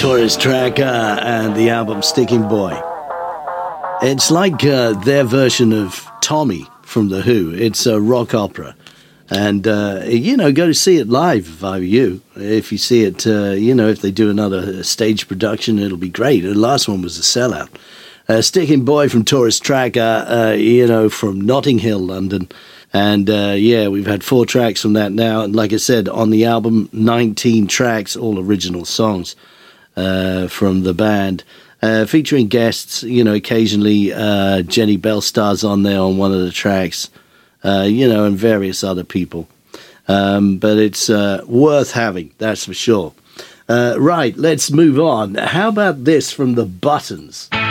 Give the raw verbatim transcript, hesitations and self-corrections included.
Tourist Tracker and the album Sticking Boy. It's like uh, their version of Tommy from The Who. It's a rock opera. And, uh, you know, go to see it live if I were you. If you see it, uh, you know, if they do another stage production, it'll be great. The last one was a sellout. Uh, Sticking Boy from Tourist Tracker, uh, you know, from Notting Hill, London. And, uh, yeah, we've had four tracks from that now. And like I said, on the album, nineteen tracks, all original songs uh, from the band. Uh, featuring guests, you know, occasionally uh, Jenny Bellstar's on there on one of the tracks. Uh, you know, and various other people. Um, but it's uh, worth having, that's for sure. Uh, right, let's move on. How about this from the Buttons?